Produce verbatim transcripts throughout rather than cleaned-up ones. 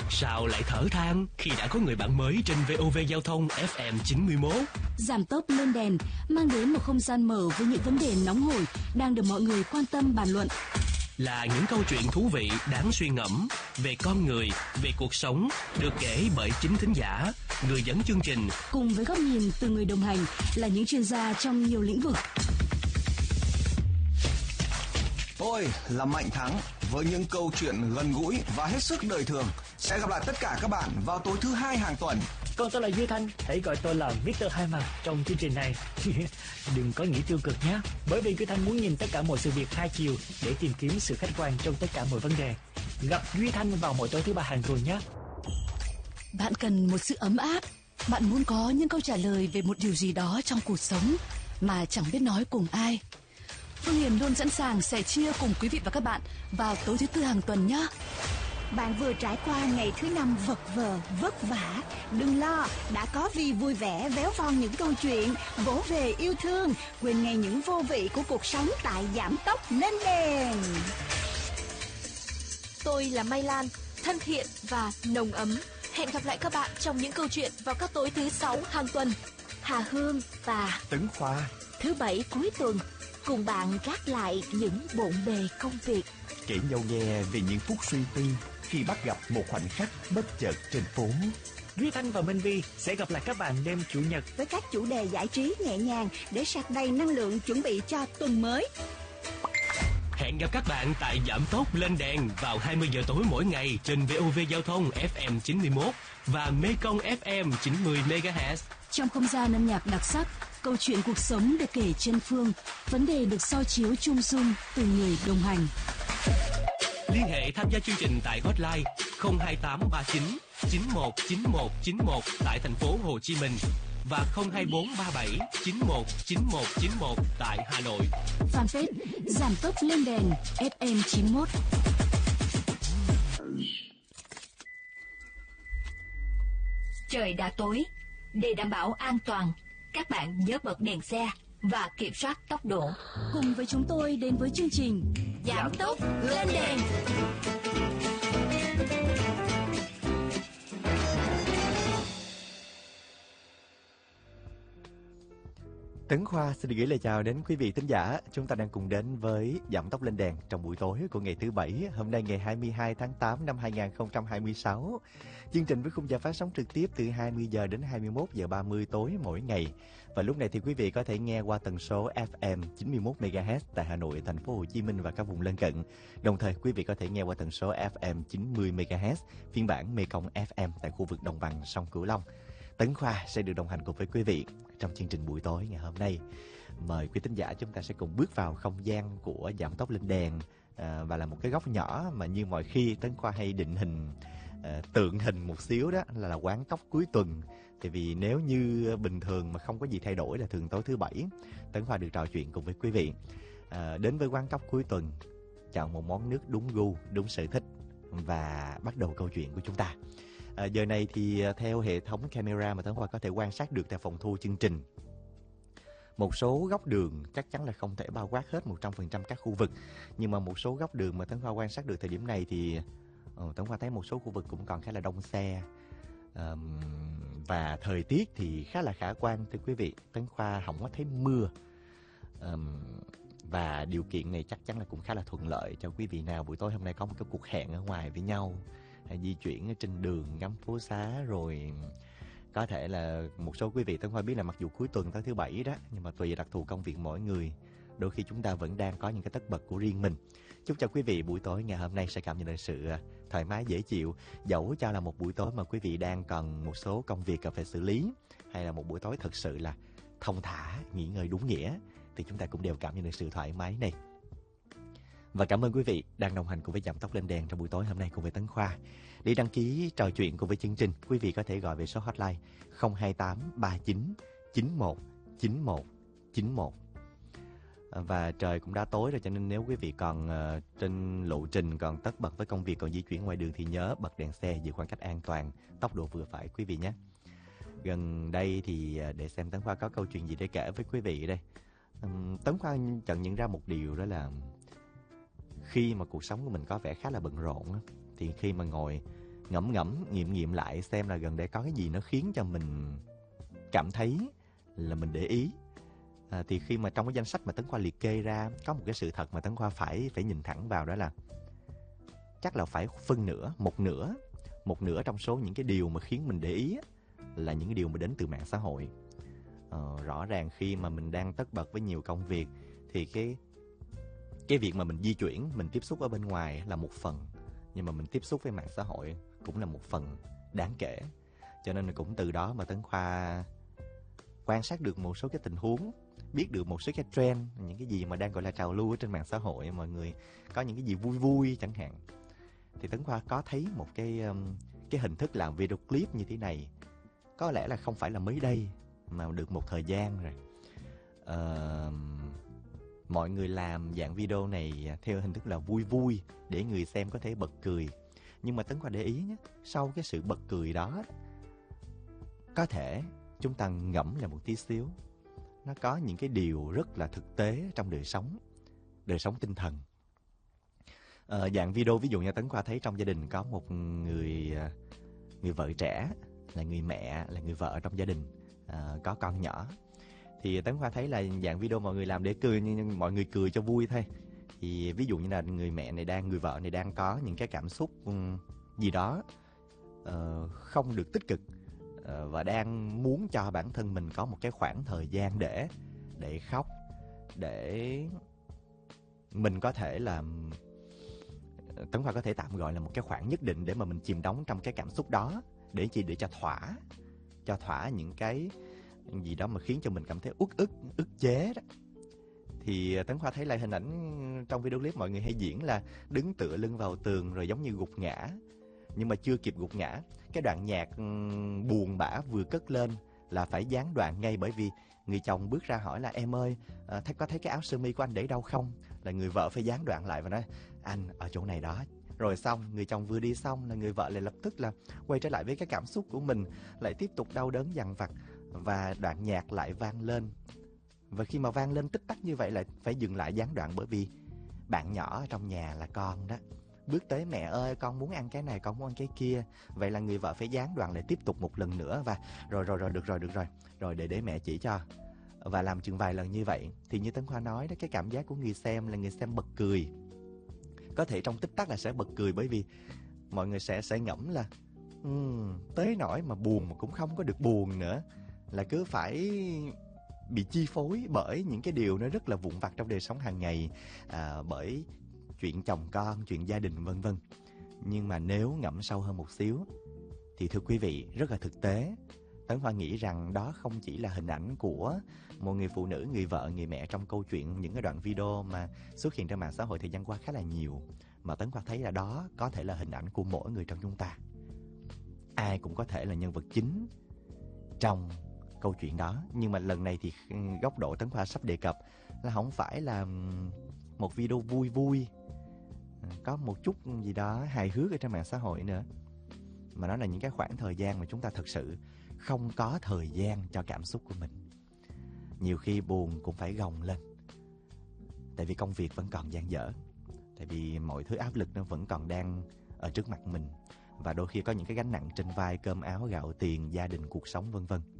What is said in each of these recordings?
Sao lại thở than khi đã có người bạn mới trên vê o vê Giao thông ép em chín mươi mốt? Giảm tốc lên đèn mang đến một không gian mở với những vấn đề nóng hổi đang được mọi người quan tâm bàn luận. Là những câu chuyện thú vị đáng suy ngẫm về con người, về cuộc sống, được kể bởi chính thính giả, người dẫn chương trình, cùng với góc nhìn từ người đồng hành là những chuyên gia trong nhiều lĩnh vực. Tôi là Mạnh Thắng với những câu chuyện gần gũi và hết sức đời thường. Sẽ gặp lại tất cả các bạn vào tối thứ hai hàng tuần. Còn tôi là Duy Thanh, hãy gọi tôi là mít tơ Hai Mặt trong chương trình này. Đừng có nghĩ tiêu cực nhé, bởi vì Duy Thanh muốn nhìn tất cả mọi sự việc hai chiều để tìm kiếm sự khách quan trong tất cả mọi vấn đề. Gặp Duy Thanh vào mỗi tối thứ ba hàng tuần nhé. Bạn cần một sự ấm áp, bạn muốn có những câu trả lời về một điều gì đó trong cuộc sống mà chẳng biết nói cùng ai. Phương Hiền luôn sẵn sàng sẻ chia cùng quý vị và các bạn vào tối thứ tư hàng tuần nhé. Bạn vừa trải qua ngày thứ năm vật vờ, vất vả. Đừng lo, đã có Vi vui vẻ véo von những câu chuyện, vỗ về yêu thương, quên ngay những vô vị của cuộc sống tại Giảm Tốc Lên Đèn. Tôi là Mai Lan, thân thiện và nồng ấm. Hẹn gặp lại các bạn trong những câu chuyện vào các tối thứ sáu hàng tuần. Hà Hương và Tấn Khoa, thứ bảy cuối tuần, cùng bạn gác lại những bộn bề công việc, kể nhau nghe về những phút suy tư khi bắt gặp một khoảnh khắc bất chợt trên phố. Duy Thanh và Minh Vi sẽ gặp lại các bạn đêm Chủ nhật với các chủ đề giải trí nhẹ nhàng để sạc đầy năng lượng chuẩn bị cho tuần mới. Hẹn gặp các bạn tại Giảm Tốc Lên Đèn vào hai mươi giờ tối mỗi ngày trên vê o vê Giao thông ép em chín mươi mốt và Mekong ép em chín mươi mê ga héc. Trong không gian âm nhạc đặc sắc, câu chuyện cuộc sống được kể trên phương, vấn đề được soi chiếu chung dung từ người đồng hành. Liên hệ tham gia chương trình tại hotline không hai tám ba chín chín một chín một chín một tại thành phố Hồ Chí Minh và không hai bốn ba bảy chín một chín một chín một tại Hà Nội. Fanpage Giảm Tốc Lên Đèn ép em chín mốt. Trời đã tối, để đảm bảo an toàn, các bạn nhớ bật đèn xe và kiểm soát tốc độ. Cùng với chúng tôi đến với chương trình Giảm Tốc Lên Đèn. Tấn Khoa xin được gửi lời chào đến quý vị thính giả. Chúng ta đang cùng đến với Giảm Tốc Lên Đèn trong buổi tối của ngày thứ Bảy, hôm nay ngày hai mươi hai tháng tám năm hai nghìn không trăm hai mươi sáu. Chương trình với khung giờ phát sóng trực tiếp từ hai mươi giờ đến hai mươi mốt giờ ba mươi tối mỗi ngày. Và lúc này thì quý vị có thể nghe qua tần số ép em chín mươi mốt mê ga héc tại Hà Nội, thành phố Hồ Chí Minh và các vùng lân cận. Đồng thời quý vị có thể nghe qua tần số ép em chín mươi mê ga héc phiên bản Mekong ép em tại khu vực đồng bằng sông Cửu Long. Tấn Khoa sẽ được đồng hành cùng với quý vị trong chương trình buổi tối ngày hôm nay. Mời quý thính giả chúng ta sẽ cùng bước vào không gian của Giảm Tốc Lên Đèn, à, và là một cái góc nhỏ mà như mọi khi Tấn Khoa hay định hình, à, tượng hình một xíu đó là, là quán cóc cuối tuần. Tại vì nếu như bình thường mà không có gì thay đổi là thường tối thứ Bảy Tấn Khoa được trò chuyện cùng với quý vị. À, đến với quán cóc cuối tuần, chọn một món nước đúng gu, đúng sở thích và bắt đầu câu chuyện của chúng ta. À, giờ này thì theo hệ thống camera mà Tấn Khoa có thể quan sát được tại phòng thu chương trình, một số góc đường chắc chắn là không thể bao quát hết một trăm phần trăm các khu vực, nhưng mà một số góc đường mà Tấn Khoa quan sát được thời điểm này thì uh, Tấn Khoa thấy một số khu vực cũng còn khá là đông xe, um, và thời tiết thì khá là khả quan thưa quý vị. Tấn Khoa không có thấy mưa, um, và điều kiện này chắc chắn là cũng khá là thuận lợi cho quý vị nào buổi tối hôm nay có một cái cuộc hẹn ở ngoài với nhau, hay di chuyển ở trên đường ngắm phố xá. Rồi có thể là một số quý vị Tấn Khoa biết là mặc dù cuối tuần tới thứ Bảy đó, nhưng mà tùy đặc thù công việc mỗi người, đôi khi chúng ta vẫn đang có những cái tất bật của riêng mình. Chúc cho quý vị buổi tối ngày hôm nay sẽ cảm nhận được sự thoải mái dễ chịu, dẫu cho là một buổi tối mà quý vị đang còn một số công việc cần phải xử lý, hay là một buổi tối thật sự là thong thả, nghỉ ngơi đúng nghĩa, thì chúng ta cũng đều cảm nhận được sự thoải mái này. Và cảm ơn quý vị đang đồng hành cùng với Giảm Tốc Lên Đèn trong buổi tối hôm nay cùng với Tấn Khoa. Để đăng ký trò chuyện cùng với chương trình, quý vị có thể gọi về số hotline không hai tám ba chín chín một chín một chín một. Và trời cũng đã tối rồi, cho nên nếu quý vị còn uh, trên lộ trình, còn tất bật với công việc, còn di chuyển ngoài đường thì nhớ bật đèn xe, giữ khoảng cách an toàn, tốc độ vừa phải quý vị nhé. Gần đây thì uh, để xem Tấn Khoa có câu chuyện gì để kể với quý vị đây. Um, Tấn Khoa chợt nhận ra một điều, đó là khi mà cuộc sống của mình có vẻ khá là bận rộn, thì khi mà ngồi ngẫm ngẫm, nghiệm nghiệm lại xem là gần đây có cái gì nó khiến cho mình cảm thấy là mình để ý. À, thì khi mà trong cái danh sách mà Tấn Khoa liệt kê ra, có một cái sự thật mà Tấn Khoa phải phải nhìn thẳng vào, đó là chắc là phải phân nửa, một nửa, một nửa trong số những cái điều mà khiến mình để ý là những cái điều mà đến từ mạng xã hội. Ờ, rõ ràng khi mà mình đang tất bật với nhiều công việc thì cái cái việc mà mình di chuyển, mình tiếp xúc ở bên ngoài là một phần, nhưng mà mình tiếp xúc với mạng xã hội cũng là một phần đáng kể. Cho nên là cũng từ đó mà Tấn Khoa quan sát được một số cái tình huống, biết được một số cái trend, những cái gì mà đang gọi là trào lưu ở trên mạng xã hội, mọi người có những cái gì vui vui chẳng hạn. Thì Tấn Khoa có thấy một cái um, cái hình thức làm video clip như thế này, có lẽ là không phải là mới đây mà được một thời gian rồi. Uh, mọi người làm dạng video này theo hình thức là vui vui để người xem có thể bật cười. Nhưng mà Tấn Khoa để ý nhé, sau cái sự bật cười đó, có thể chúng ta ngẫm lại một tí xíu, nó có những cái điều rất là thực tế trong đời sống, đời sống tinh thần. Ờ, dạng video ví dụ như Tấn Khoa thấy trong gia đình có một người người vợ trẻ, là người mẹ, là người vợ trong gia đình, à, có con nhỏ. Thì Tấn Khoa thấy là dạng video mọi người làm để cười, nhưng mọi người cười cho vui thôi. Thì ví dụ như là người mẹ này đang, người vợ này đang có những cái cảm xúc gì đó uh, không được tích cực, uh, và đang muốn cho bản thân mình có một cái khoảng thời gian để để khóc, để mình có thể là, Tấn Khoa có thể tạm gọi là một cái khoảng nhất định để mà mình chìm đắm trong cái cảm xúc đó, để chi để cho thỏa cho thỏa những cái gì đó mà khiến cho mình cảm thấy uất ức, ức chế đó. Thì Tấn Khoa thấy lại hình ảnh trong video clip mọi người hay diễn là đứng tựa lưng vào tường rồi giống như gục ngã. Nhưng mà chưa kịp gục ngã, cái đoạn nhạc buồn bã vừa cất lên là phải gián đoạn ngay, bởi vì người chồng bước ra hỏi là em ơi, à, có thấy cái áo sơ mi của anh để đâu không? Là người vợ phải gián đoạn lại và nói anh ở chỗ này đó. Rồi xong, người chồng vừa đi xong là người vợ lại lập tức là quay trở lại với cái cảm xúc của mình, lại tiếp tục đau đớn dằn vặt, và đoạn nhạc lại vang lên. Và khi mà vang lên tích tắc như vậy lại phải dừng lại gián đoạn, bởi vì bạn nhỏ ở trong nhà là con đó bước tới, mẹ ơi con muốn ăn cái này, con muốn ăn cái kia. Vậy là người vợ phải gián đoạn lại tiếp tục một lần nữa, và rồi rồi rồi được rồi được rồi rồi để để mẹ chỉ cho, và làm chừng vài lần như vậy. Thì như Tấn Khoa nói đó, cái cảm giác của người xem là người xem bật cười, có thể trong tích tắc là sẽ bật cười, bởi vì mọi người sẽ sẽ ngẫm là um, tới nỗi mà buồn mà cũng không có được buồn nữa, là cứ phải bị chi phối bởi những cái điều nó rất là vụn vặt trong đời sống hàng ngày, à, bởi chuyện chồng con, chuyện gia đình vân vân. Nhưng mà nếu ngẫm sâu hơn một xíu thì thưa quý vị, rất là thực tế. Tấn Khoa nghĩ rằng đó không chỉ là hình ảnh của một người phụ nữ, người vợ, người mẹ trong câu chuyện, những cái đoạn video mà xuất hiện trên mạng xã hội thời gian qua khá là nhiều, mà Tấn Khoa thấy là đó có thể là hình ảnh của mỗi người trong chúng ta. Ai cũng có thể là nhân vật chính trong câu chuyện đó. Nhưng mà lần này thì góc độ Tấn Khoa sắp đề cập là không phải là một video vui vui, có một chút gì đó hài hước ở trên mạng xã hội nữa, mà nó là những cái khoảng thời gian mà chúng ta thực sự không có thời gian cho cảm xúc của mình. Nhiều khi buồn cũng phải gồng lên, tại vì công việc vẫn còn dang dở, tại vì mọi thứ áp lực nó vẫn còn đang ở trước mặt mình, và đôi khi có những cái gánh nặng trên vai, cơm áo gạo tiền, gia đình, cuộc sống vân vân.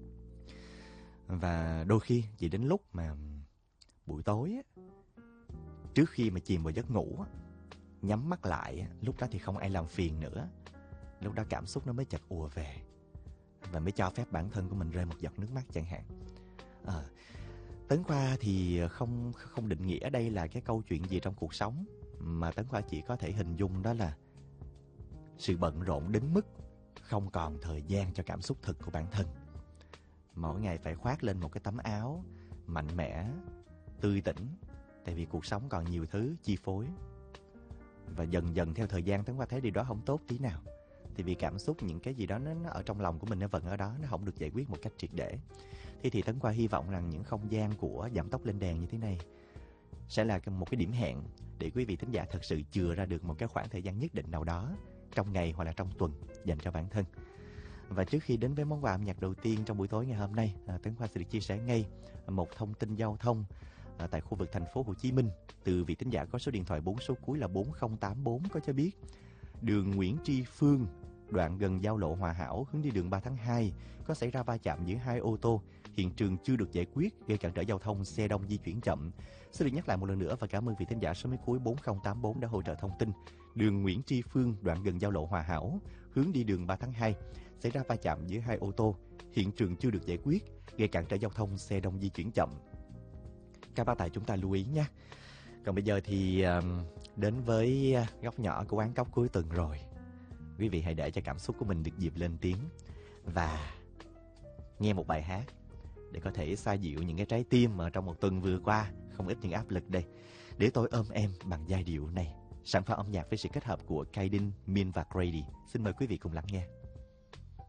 Và đôi khi chỉ đến lúc mà buổi tối, trước khi mà chìm vào giấc ngủ, nhắm mắt lại, lúc đó thì không ai làm phiền nữa. Lúc đó cảm xúc nó mới chợt ùa về, và mới cho phép bản thân của mình rơi một giọt nước mắt chẳng hạn. À, Tấn Khoa thì không không định nghĩa đây là cái câu chuyện gì trong cuộc sống, mà Tấn Khoa chỉ có thể hình dung đó là sự bận rộn đến mức không còn thời gian cho cảm xúc thực của bản thân. Mỗi ngày phải khoác lên một cái tấm áo mạnh mẽ, tươi tỉnh, tại vì cuộc sống còn nhiều thứ chi phối. Và dần dần theo thời gian Tấn Khoa thấy điều đó không tốt tí nào. Thì vì cảm xúc, những cái gì đó nó, nó ở trong lòng của mình nó vẫn ở đó, nó không được giải quyết một cách triệt để. Thế thì Tấn Khoa hy vọng rằng những không gian của Giảm Tốc Lên Đèn như thế này sẽ là một cái điểm hẹn để quý vị thính giả thật sự chừa ra được một cái khoảng thời gian nhất định nào đó trong ngày hoặc là trong tuần dành cho bản thân. Và trước khi đến với món quà âm nhạc đầu tiên trong buổi tối ngày hôm nay, Tấn Khoa sẽ được chia sẻ ngay một thông tin giao thông à, tại khu vực thành phố Hồ Chí Minh từ vị thính giả có số điện thoại bốn số cuối là bốn không tám bốn có cho biết đường Nguyễn Tri Phương đoạn gần giao lộ Hòa Hảo hướng đi đường ba tháng hai có xảy ra va chạm giữa hai ô tô. Hiện trường chưa được giải quyết, gây cản trở giao thông, xe đông di chuyển chậm. Xin được nhắc lại một lần nữa và cảm ơn vị thính giả số máy cuối bốn không tám bốn đã hỗ trợ thông tin. Đường Nguyễn Tri Phương, đoạn gần giao lộ Hòa Hảo hướng đi đường ba tháng hai xảy ra va chạm giữa hai ô tô. Hiện trường chưa được giải quyết, gây cản trở giao thông, xe đông di chuyển chậm. Các bác tài chúng ta lưu ý nha. Còn bây giờ thì đến với góc nhỏ của quán cóc cuối tuần rồi. Quý vị hãy để cho cảm xúc của mình được dịp lên tiếng và nghe một bài hát để có thể xoa dịu những cái trái tim mà trong một tuần vừa qua không ít những áp lực đây. Để tôi ôm em bằng giai điệu này, sản phẩm âm nhạc với sự kết hợp của Kaidin, Min và Grady. Xin mời quý vị cùng lắng nghe.